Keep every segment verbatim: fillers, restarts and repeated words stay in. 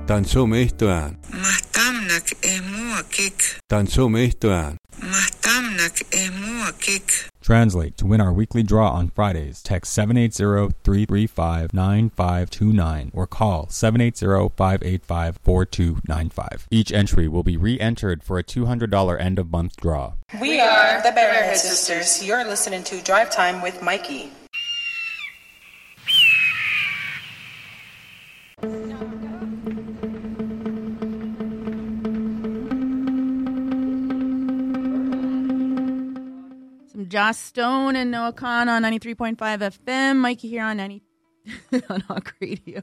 Tansomestoan. Mahtamnak emuakik. Tansomestoan. Mahtamnak emuakik. Translate. To win our weekly draw on Fridays, text seven eight zero, three three five, nine five two nine or call seven eight zero, five eight five, four two nine five. Each entry will be re-entered for a two hundred dollars end-of-month draw. We are the Bearhead Sisters. You're listening to Drive Time with Mikey. Joss Stone and Noah Khan on ninety-three point five F M. Mikey here on ninety on Hawk Radio.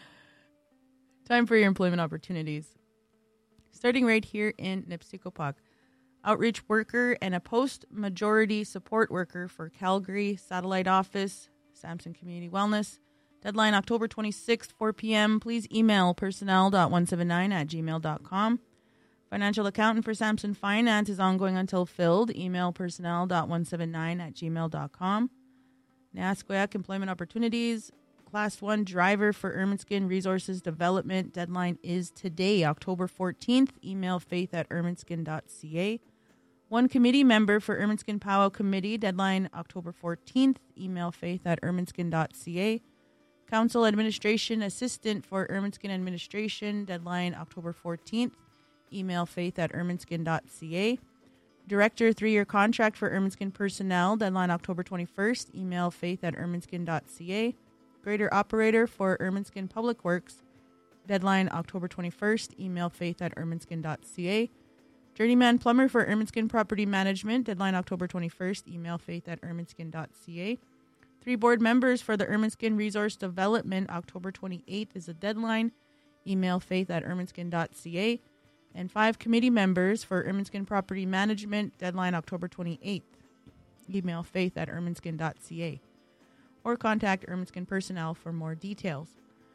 Time for your employment opportunities. Starting right here in Nipsikopak. Outreach worker and a post-majority support worker for Calgary Satellite Office, Samson Community Wellness. Deadline October twenty-sixth, four p.m. Please email personnel dot one seven nine at gmail dot com. Financial accountant for Samson Finance is ongoing until filled. Email personnel dot one seven nine at gmail dot com. Nasqueyak Employment Opportunities. Class one driver for Ermineskin Resources Development. Deadline is today, October fourteenth. Email faith at ermineskin dot c a. One committee member for Ermineskin Powwow Committee. Deadline October fourteenth. Email faith at ermineskin dot c a. Council Administration Assistant for Ermineskin Administration. Deadline October fourteenth. Email faith at ermineskin dot c a. Director, three-year contract for Ermineskin personnel. Deadline October twenty-first. Email faith at ermineskin dot c a. Grader operator for Ermineskin Public Works. Deadline October twenty-first. Email faith at ermineskin dot c a. Journeyman plumber for Ermineskin Property Management. Deadline October twenty-first. Email faith at ermineskin dot c a. Three board members for the Ermineskin Resource Development. October twenty-eighth is the deadline. Email faith at ermineskin dot c a. And five committee members for Ermineskin Property Management. Deadline October twenty-eighth. Email faith at ermineskin dot c a. Or contact Ermineskin personnel for more details.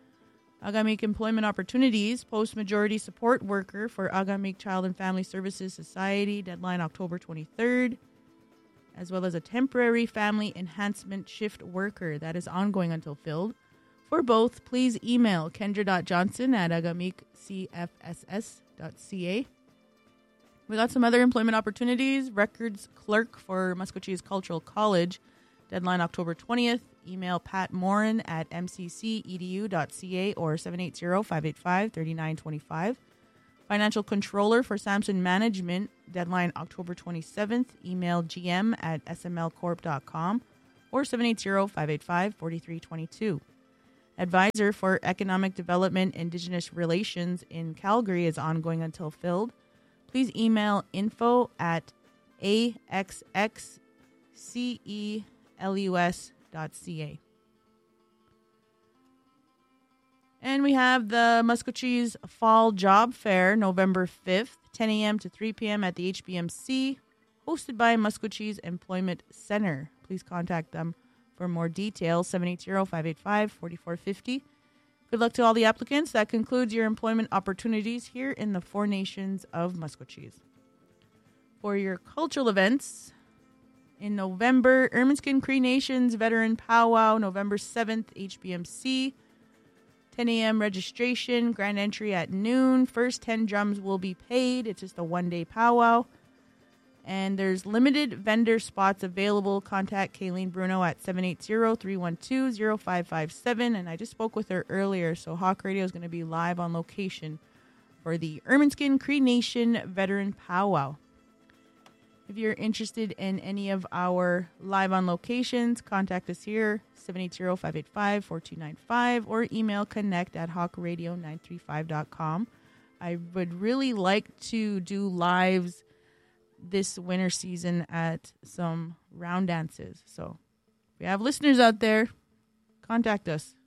Agamik Employment Opportunities. Post-majority support worker for Agamik Child and Family Services Society. Deadline October twenty-third. As well as a temporary family enhancement shift worker. That is ongoing until filled. For both, please email kendra dot johnson at agamik c f s s dot c a. We got some other employment opportunities. Records clerk for Muscogee's Cultural College. Deadline October twentieth. Email Pat Morin at m c c e d u dot c a or seven eight zero, five eight five, three nine two five. Financial controller for Samson Management. Deadline October twenty-seventh. Email g m at s m l corp dot com or seven eight zero, five eight five, four three two two. Advisor for Economic Development Indigenous Relations in Calgary is ongoing until filled. Please email info at a x x celus dot c a. And we have the Muscogee's Fall Job Fair, November fifth, ten a.m. to three p.m. at the H B M C, hosted by Muscogee's Employment Center. Please contact them for more details, seven eight zero, five eight five, four four five zero. Good luck to all the applicants. That concludes your employment opportunities here in the Four Nations of Muscogee's. For your cultural events, in November, Ermineskin Cree Nations Veteran Powwow, November seventh, H B M C, ten a.m. registration, grand entry at noon. First ten drums will be paid. It's just a one-day powwow. And there's limited vendor spots available. Contact Kayleen Bruno at seven eight zero, three one two, zero five five seven. And I just spoke with her earlier, so Hawk Radio is going to be live on location for the Ermineskin Cree Nation Veteran Powwow. If you're interested in any of our live on locations, contact us here, seven eight zero, five eight five, four two nine five, or email connect at hawk radio nine three five dot com. I would really like to do lives this winter season at some round dances. So if we have listeners out there, contact us.